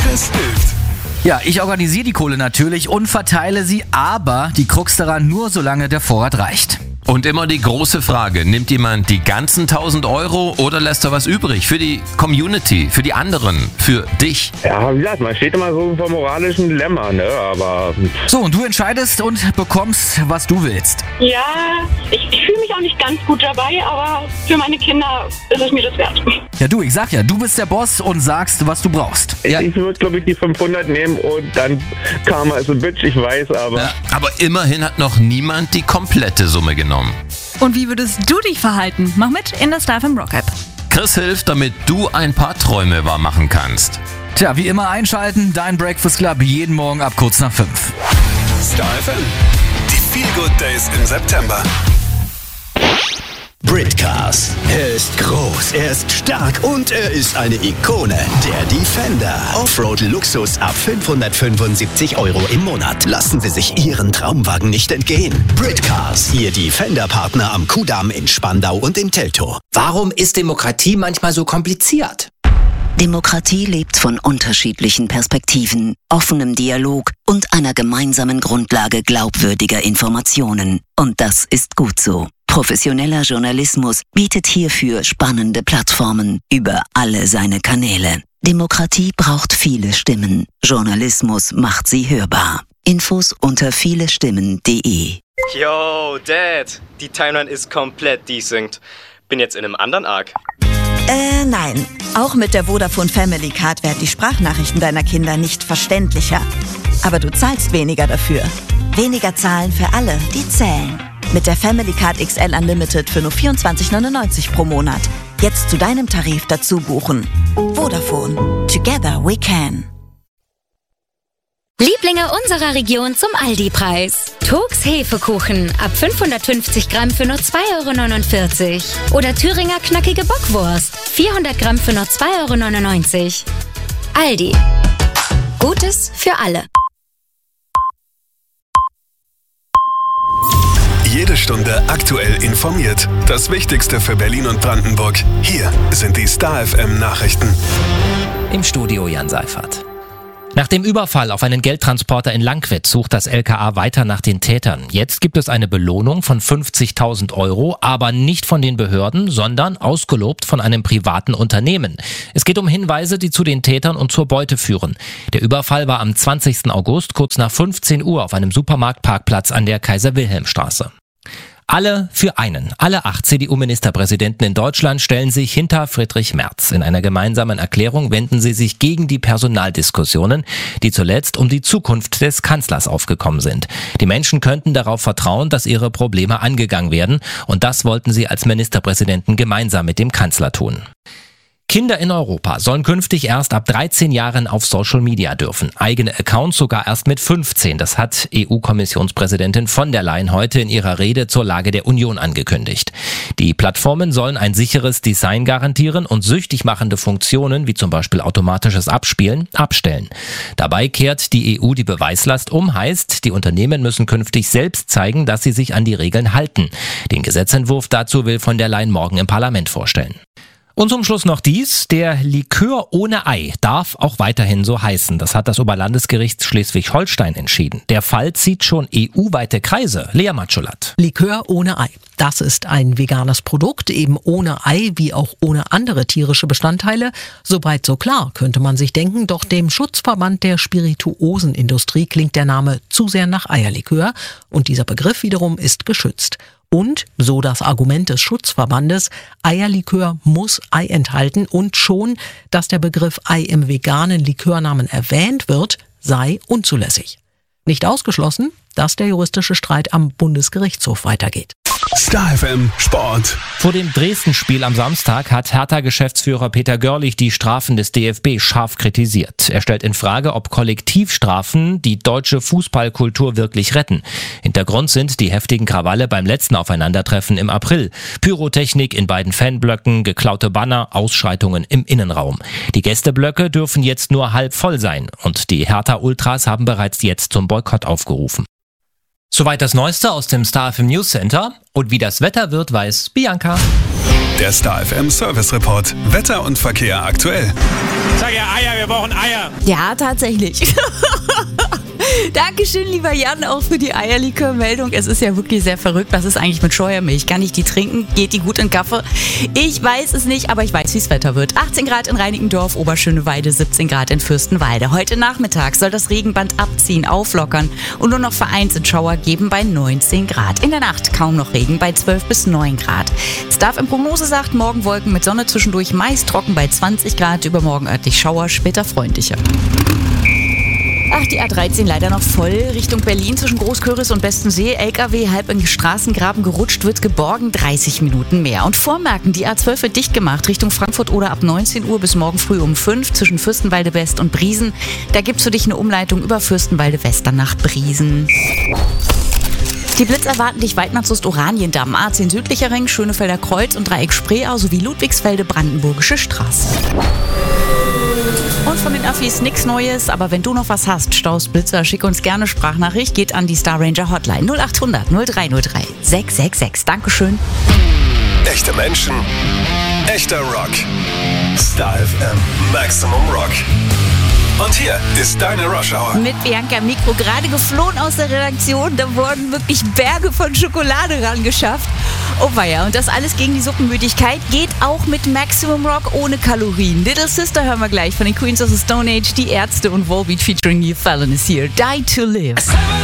Chris hilft. Ja, ich organisiere die Kohle natürlich und verteile sie, aber die Krux daran nur, solange der Vorrat reicht. Und immer die große Frage, nimmt jemand die ganzen 1.000 Euro oder lässt er was übrig? Für die Community, für die anderen, für dich? Ja, wie gesagt, man steht immer so vor moralischen Dilemma, ne, aber... So, und du entscheidest und bekommst, was du willst. Ja, ich fühle mich auch nicht ganz gut dabei, aber für meine Kinder ist es mir das wert. Ja, du, ich sag ja, du bist der Boss und sagst, was du brauchst. Ja. Ich würde, glaube ich, die 500 nehmen und dann Karma is a bitch, ich weiß, aber... Ja, aber immerhin hat noch niemand die komplette Summe genommen. Und wie würdest du dich verhalten? Mach mit in der Star FM Rock App. Chris hilft, damit du ein paar Träume wahr machen kannst. Tja, wie immer einschalten, dein Breakfast Club jeden Morgen ab kurz nach 5. Star FM. Die Feel Good Days im September. Britcars. Er ist groß, er ist stark und er ist eine Ikone. Der Defender. Offroad-Luxus ab 575 Euro im Monat. Lassen Sie sich Ihren Traumwagen nicht entgehen. Britcars. Ihr Defender-Partner am Kudamm in Spandau und in Teltow. Warum ist Demokratie manchmal so kompliziert? Demokratie lebt von unterschiedlichen Perspektiven, offenem Dialog und einer gemeinsamen Grundlage glaubwürdiger Informationen. Und das ist gut so. Professioneller Journalismus bietet hierfür spannende Plattformen über alle seine Kanäle. Demokratie braucht viele Stimmen. Journalismus macht sie hörbar. Infos unter vielestimmen.de. Yo, Dad, die Timeline ist komplett desynced. Bin jetzt in einem anderen Arc. Nein. Auch mit der Vodafone Family Card werden die Sprachnachrichten deiner Kinder nicht verständlicher. Aber du zahlst weniger dafür. Weniger zahlen für alle, die zählen. Mit der Family Card XL Unlimited für nur 24,99 pro Monat. Jetzt zu deinem Tarif dazu buchen. Vodafone. Together we can. Lieblinge unserer Region zum Aldi-Preis. Turks Hefekuchen ab 550 Gramm für nur 2,49 Euro. Oder Thüringer knackige Bockwurst. 400 Gramm für nur 2,99 Euro. Aldi. Gutes für alle. Jede Stunde aktuell informiert. Das Wichtigste für Berlin und Brandenburg. Hier sind die Star FM Nachrichten. Im Studio Jan Seifert. Nach dem Überfall auf einen Geldtransporter in Langquitz sucht das LKA weiter nach den Tätern. Jetzt gibt es eine Belohnung von 50.000 Euro, aber nicht von den Behörden, sondern ausgelobt von einem privaten Unternehmen. Es geht um Hinweise, die zu den Tätern und zur Beute führen. Der Überfall war am 20. August kurz nach 15 Uhr auf einem Supermarktparkplatz an der Kaiser-Wilhelm-Straße. Alle für einen. Alle 8 CDU-Ministerpräsidenten in Deutschland stellen sich hinter Friedrich Merz. In einer gemeinsamen Erklärung wenden sie sich gegen die Personaldiskussionen, die zuletzt um die Zukunft des Kanzlers aufgekommen sind. Die Menschen könnten darauf vertrauen, dass ihre Probleme angegangen werden, und das wollten sie als Ministerpräsidenten gemeinsam mit dem Kanzler tun. Kinder in Europa sollen künftig erst ab 13 Jahren auf Social Media dürfen. Eigene Accounts sogar erst mit 15. Das hat EU-Kommissionspräsidentin von der Leyen heute in ihrer Rede zur Lage der Union angekündigt. Die Plattformen sollen ein sicheres Design garantieren und süchtig machende Funktionen, wie zum Beispiel automatisches Abspielen, abstellen. Dabei kehrt die EU die Beweislast um, heißt, die Unternehmen müssen künftig selbst zeigen, dass sie sich an die Regeln halten. Den Gesetzentwurf dazu will von der Leyen morgen im Parlament vorstellen. Und zum Schluss noch dies: Der Likör ohne Ei darf auch weiterhin so heißen. Das hat das Oberlandesgericht Schleswig-Holstein entschieden. Der Fall zieht schon EU-weite Kreise. Lea Matschulat. Likör ohne Ei. Das ist ein veganes Produkt, eben ohne Ei wie auch ohne andere tierische Bestandteile. Soweit so klar, könnte man sich denken. Doch dem Schutzverband der Spirituosenindustrie klingt der Name zu sehr nach Eierlikör. Und dieser Begriff wiederum ist geschützt. Und, so das Argument des Schutzverbandes, Eierlikör muss Ei enthalten und schon, dass der Begriff Ei im veganen Likörnamen erwähnt wird, sei unzulässig. Nicht ausgeschlossen, dass der juristische Streit am Bundesgerichtshof weitergeht. Star FM Sport. Vor dem Dresden-Spiel am Samstag hat Hertha-Geschäftsführer Peter Görlich die Strafen des DFB scharf kritisiert. Er stellt in Frage, ob Kollektivstrafen die deutsche Fußballkultur wirklich retten. Hintergrund sind die heftigen Krawalle beim letzten Aufeinandertreffen im April. Pyrotechnik in beiden Fanblöcken, geklaute Banner, Ausschreitungen im Innenraum. Die Gästeblöcke dürfen jetzt nur halb voll sein und die Hertha-Ultras haben bereits jetzt zum Boykott aufgerufen. Soweit das Neueste aus dem Star FM News Center. Und wie das Wetter wird, weiß Bianca. Der Star FM Service Report. Wetter und Verkehr aktuell. Sag ja Eier, wir brauchen Eier. Ja, tatsächlich. Dankeschön, lieber Jan, auch für die Eierlikör-Meldung. Es ist ja wirklich sehr verrückt. Was ist eigentlich mit Scheuermilch? Kann ich die trinken? Geht die gut in Kaffee? Ich weiß es nicht, aber ich weiß, wie es Wetter wird. 18 Grad in Reinickendorf, Oberschöneweide, 17 Grad in Fürstenwalde. Heute Nachmittag soll das Regenband abziehen, auflockern und nur noch vereinzelt Schauer geben bei 19 Grad. In der Nacht kaum noch Regen bei 12 bis 9 Grad. Staff im Prognose sagt, morgen Wolken mit Sonne zwischendurch, meist trocken bei 20 Grad, übermorgen örtlich Schauer, später freundlicher. Ach, die A13 leider noch voll. Richtung Berlin zwischen Großköris und Bestensee. LKW halb in Straßengraben gerutscht, wird geborgen. 30 Minuten mehr. Und vormerken, die A12 wird dicht gemacht. Richtung Frankfurt oder ab 19 Uhr bis morgen früh um 5 zwischen Fürstenwalde West und Briesen. Da gibt's für dich eine Umleitung über Fürstenwalde West dann nach Briesen. Die Blitz erwarten dich Weidmannsust Oraniendamm, A10 Südlicher Ring, Schönefelder Kreuz und Dreieck Spreeau sowie Ludwigsfelde Brandenburgische Straße. Und von den Öffis nichts Neues, aber wenn du noch was hast, Staus, Blitzer, schick uns gerne Sprachnachricht, geht an die Star Ranger Hotline 0800 0303 666. Dankeschön. Echte Menschen, echter Rock. Star FM Maximum Rock. Und hier ist deine Rush Hour. Mit Bianca im Mikro, gerade geflohen aus der Redaktion. Da wurden wirklich Berge von Schokolade rangeschafft. Oh weia, und das alles gegen die Suppenmüdigkeit geht auch mit Maximum Rock ohne Kalorien. Little Sister hören wir gleich von den Queens of the Stone Age, die Ärzte und Volbeat featuring New Fallon ist hier. Die to Live.